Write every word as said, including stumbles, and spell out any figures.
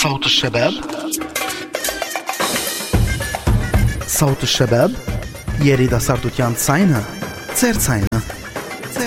صوت الشباب. صوت الشباب يريد صارتو تيان تسعينها تسير تسعينها